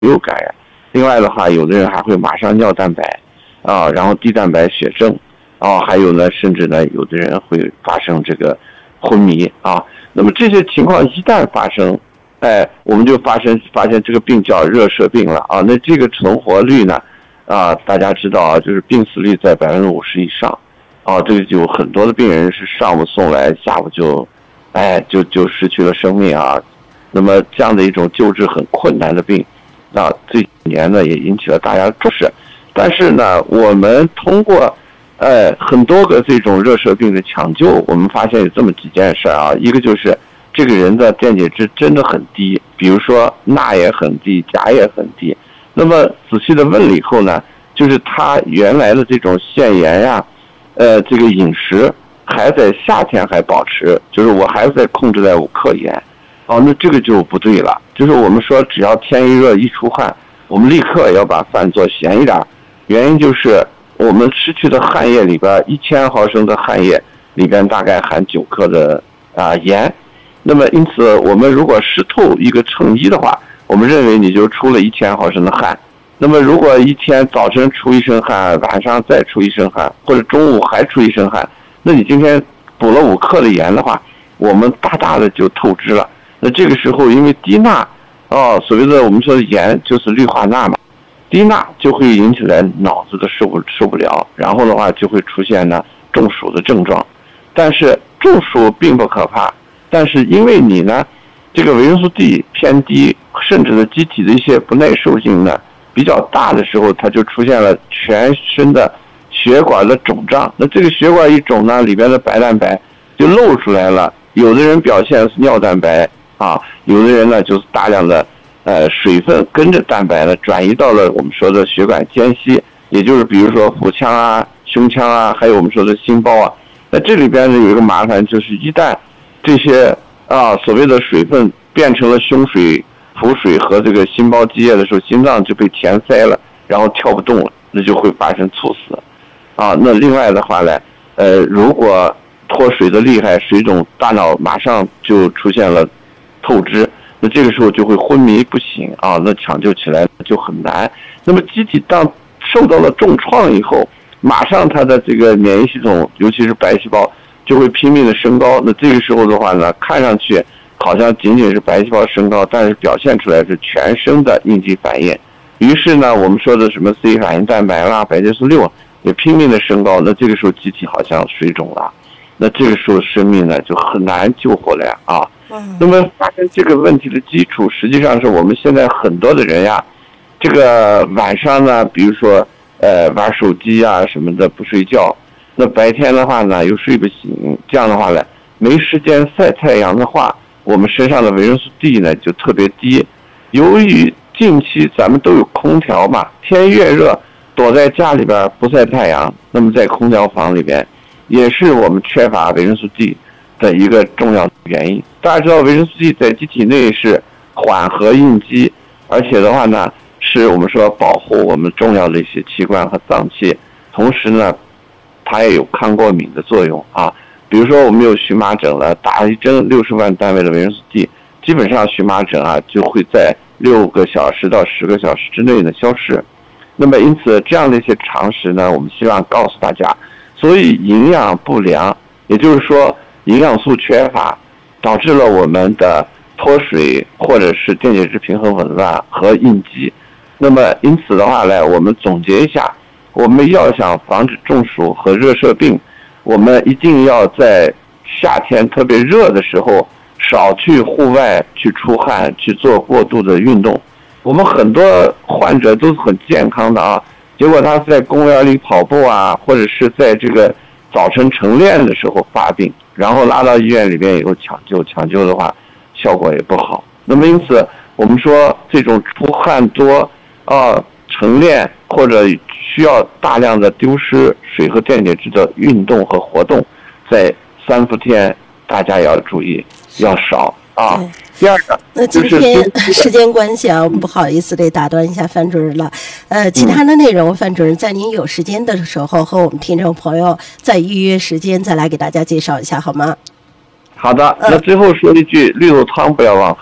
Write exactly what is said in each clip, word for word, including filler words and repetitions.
有感染。另外的话，有的人还会马上尿蛋白啊，然后低蛋白血症啊，还有呢，甚至呢，有的人会发生这个昏迷啊。那么这些情况一旦发生，哎，我们就发生发现这个病叫热射病了啊。那这个存活率呢，啊，大家知道啊，就是病死率在百分之五十以上啊。这个就很多的病人是上午送来，下午就，哎，就就失去了生命啊。那么这样的一种救治很困难的病，那这几年呢也引起了大家的重视。但是呢，我们通过呃，很多个这种热射病的抢救，我们发现有这么几件事啊。一个就是这个人的电解质真的很低，比如说钠也很低，钾也很低。那么仔细的问了以后呢，就是他原来的这种腺炎呀，呃，这个饮食还在夏天还保持，就是我还在控制在五克盐。哦，那这个就不对了。就是我们说只要天一热一出汗，我们立刻要把饭做咸一点，原因就是我们失去的汗液里边，一千毫升的汗液里边大概含九克的啊盐。那么因此，我们如果湿透一个成衣的话，我们认为你就出了一千毫升的汗。那么如果一天早晨出一身汗，晚上再出一身汗，或者中午还出一身汗，那你今天补了五克的盐的话，我们大大的就透支了。那这个时候因为低钠，哦，所谓的我们说的盐就是氯化钠嘛。低钠就会引起来脑子的受不受不了，然后的话就会出现呢中暑的症状。但是中暑并不可怕，但是因为你呢这个维生素 D 偏低，甚至的机体的一些不耐受性呢比较大的时候，它就出现了全身的血管的肿胀。那这个血管一肿呢，里边的白蛋白就露出来了。有的人表现是尿蛋白啊，有的人呢就是大量的呃，水分跟着蛋白呢转移到了我们说的血管间隙，也就是比如说腹腔啊、胸腔啊，还有我们说的心包啊。那这里边呢有一个麻烦，就是一旦这些啊所谓的水分变成了胸水、腹水和这个心包积液的时候，心脏就被填塞了，然后跳不动了，那就会发生猝死。啊，那另外的话呢，呃，如果脱水的厉害，水肿，大脑马上就出现了透支。那这个时候就会昏迷不醒啊，那抢救起来就很难。那么机体当受到了重创以后，马上它的这个免疫系统，尤其是白细胞，就会拼命的升高。那这个时候的话呢，看上去好像仅仅是白细胞升高，但是表现出来是全身的应激反应。于是呢，我们说的什么 C 反应蛋白啦、白介素六也拼命的升高。那这个时候机体好像水肿了，那这个时候生命呢就很难救回来啊。那么发现这个问题的基础，实际上是我们现在很多的人呀，这个晚上呢，比如说呃玩手机啊什么的不睡觉，那白天的话呢又睡不醒，这样的话呢没时间晒太阳的话，我们身上的维生素 D 呢就特别低。由于近期咱们都有空调嘛，天越热，躲在家里边不晒太阳，那么在空调房里边，也是我们缺乏维生素 D 的一个重要的原因。大家知道维生素 D 在机体内是缓和应激，而且的话呢是我们说保护我们重要的一些器官和脏器，同时呢它也有抗过敏的作用啊。比如说我们有荨麻疹了，打一针六十万单位的维生素 D， 基本上荨麻疹啊就会在六个小时到十个小时之内呢消失。那么因此这样的一些常识呢，我们希望告诉大家，所以营养不良，也就是说营养素缺乏，导致了我们的脱水或者是电解质平衡紊乱和应激。那么因此的话呢，我们总结一下，我们要想防止中暑和热射病，我们一定要在夏天特别热的时候少去户外去出汗，去做过度的运动。我们很多患者都是很健康的啊，结果他在公园里跑步啊，或者是在这个早晨晨练的时候发病，然后拉到医院里边以后抢救，抢救的话效果也不好。那么因此我们说这种出汗多啊、晨练或者需要大量的丢失水和电解质的运动和活动，在三伏天大家要注意要少啊。第二个， 那今天时间关系啊，我们不好意思得打断一下范主任了。呃，其他的内容，范主任在您有时间的时候和我们听众朋友再预约时间，再来给大家介绍一下，好吗？ 好的，那最后说一句，绿豆汤不要忘喝了。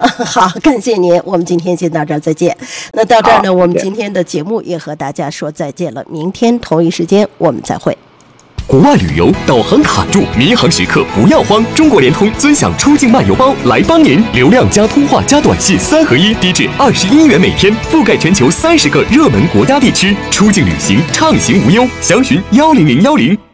好，感谢您，我们今天先到这儿，再见。那到这儿呢，我们今天的节目也和大家说再见了，明天同一时间我们再会。 国外旅游导航卡住，民航时刻不要慌，中国联通尊享出境漫游包来帮您，流量加通话加短信三合一，低至二十一元每天，覆盖全球三十个热门国家地区，出境旅行畅行无忧，详询幺零零幺零。